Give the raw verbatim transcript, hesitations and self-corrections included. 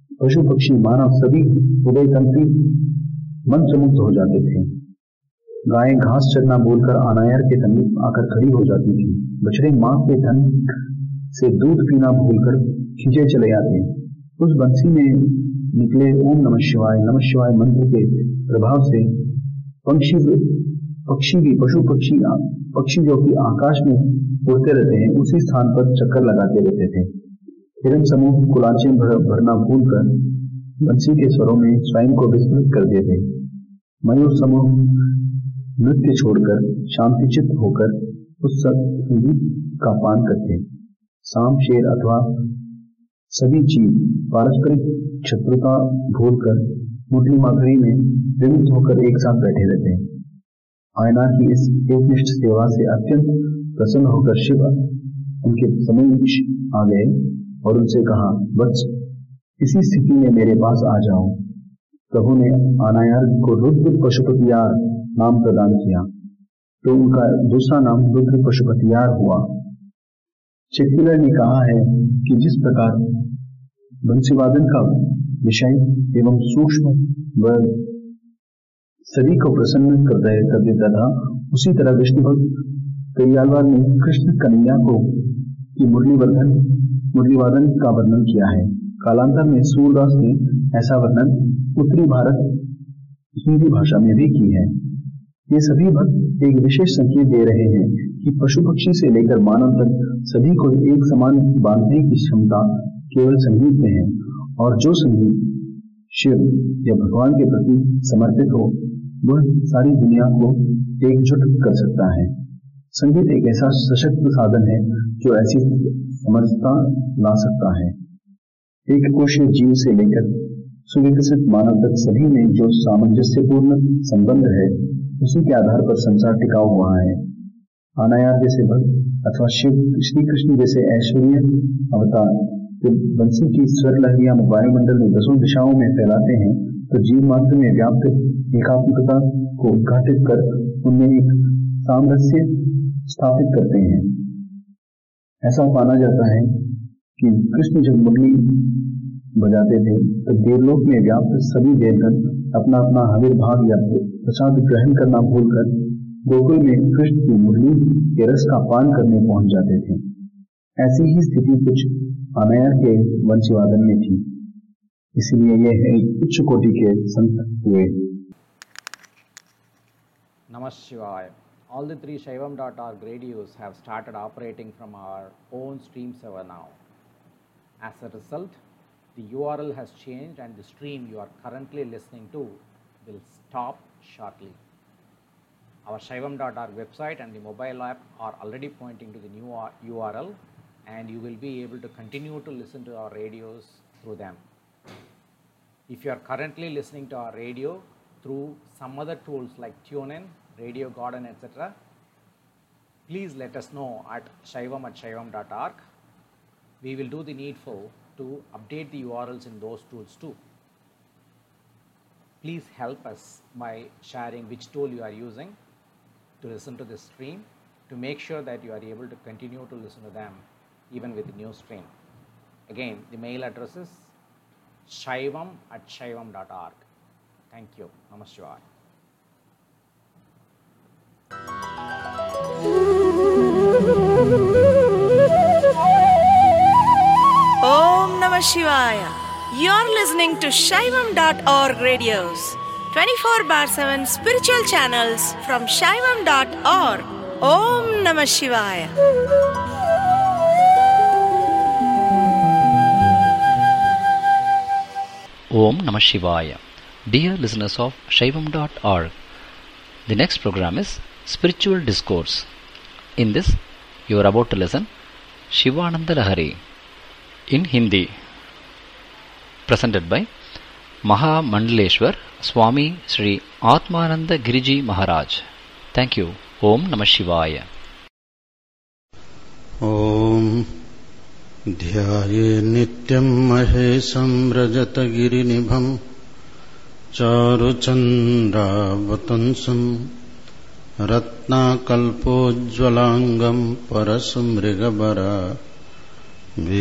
पशु पक्षी मानव सभी उभयतंत्री मंत्रमुग्ध हो जाते थे। गायें घास चरना बोलकर अनायार के समीप आकर खड़ी हो जाती थी। बछड़े मां के धन से दूध पीना भूलकर खींचे चले आते। उस बंसी में निकले ओम नमः शिवाय नमः शिवाय मंत्र के प्रभाव से पक्षी पक्षी भी पशु पक्षी पक्षी जो कि आकाश में उड़ते रहते हैं उसी स्थान पर चक्कर लगाते रहते थे। हिरण समूह कुलांचे भर, भरना भूलकर बंसी के स्वरों में स्वयं को विस्मृत कर देते। मयूर समूह नृत्य छोड़कर शांतिचित्त होकर उस संगीत का पान करते। सांप शेर अथवा सभी जीव पारस्परिक शत्रुता भूलकर मुरली माधुरी में विमुक्त होकर एक साथ बैठे रहते हैं। आयनार की इस एकनिष्ठ सेवा से अत्यंत प्रसन्न होकर शिव उनके समक्ष आ गए और उनसे कहा, वत्स, इसी स्थिति में मेरे पास आ जाओ। प्रभु ने अनायार को रुद्र पशुपतियार नाम प्रदान किया तो उनका दूसरा नाम रुद्र पशुपतियार हुआ। शेक्सपियर ने कहा है कि जिस प्रकार बंसीवादन का विषय एवं सूक्ष्म व सभी को प्रसन्न कर देता था, उसी तरह विष्णु भक्त पेरियालवार ने कृष्ण कन्हैया को की मुरलीवर्धन मुरलीवादन का वर्णन किया है। कालांतर में सूरदास ने ऐसा वर्णन उत्तरी भारत हिंदी भाषा में भी की है। ये सभी भक्त एक विशेष संकेत दे रहे हैं कि पशु पक्षी से लेकर मानव तक सभी को एक समान बांधने की क्षमता केवल संगीत में है, और जो संगीत शिव या भगवान के प्रति समर्पित हो वह सारी दुनिया को एकजुट कर सकता है। संगीत एक ऐसा सशक्त साधन है जो ऐसी समझता ला सकता है। एक कोशीय जीव से लेकर सुविकसित मानव तक सभी में जो सामंजस्यपूर्ण संबंध है उसी के आधार पर संसार टिका हुआ है। अनायार जैसे भक्त अथवा शिव श्री कृष्ण जैसे ऐश्वर्य अवतार जब बंसी की स्वर लहरियां वायुमंडल में दसों दिशाओं में फैलाते हैं तो जीव मात्र में व्याप्त एकात्मकता को उद्घाटित कर उनमें एक सामरस्य स्थापित करते हैं। ऐसा माना जाता है कि कृष्ण जब मुरली बजाते थे तो देवलोक में व्याप्त सभी देवगण अपना अपना आविर्भाव या प्रसाद ग्रहण करना भूलकर गोकुल में कृष्ण की मुरली के रस का पान करने पहुंच जाते थे। ऐसी ही स्थिति कुछ अनायार के वंशीवादन में थी, इसलिए यह एक उच्च कोटि के संत हुए। Namah Shivaya. All the three Shaivam dot org radios have started operating from our own stream server now. As a result, the U R L has changed and the stream you are currently listening to will stop shortly. Our Shaivam dot org website and the mobile app are already pointing to the new U R L, and you will be able to continue to listen to our radios through them. If you are currently listening to our radio through some other tools like TuneIn, Radio Garden, et cetera, please let us know at shaivam at shaivam dot org. We will do the needful to update the U R Ls in those tools too. Please help us by sharing which tool you are using to listen to this stream to make sure that you are able to continue to listen to them even with the new stream. Again, the mail address is shaivam at shaivam dot org. Thank you. Namaskar. Om Namah Shivaya. You're listening to Shaivam dot org radios, twenty-four bar seven spiritual channels from Shaivam dot org. Om Namah Shivaya. Om Namah Shivaya. Dear listeners of Shaivam dot org, the next program is Spiritual Discourse. In this, you are about to listen Shivananda Lahari in Hindi, presented by Maha Mandaleshwar Swami Sri Atmananda Giriji Maharaj. Thank you. Om Namah Shivaya. Om ध्याये नित्यं महेशं रजतगिरिनिभं चारुचन्द्रावतंसं रत्नाकल्पोज्ज्वलांगं परशुमृगबरा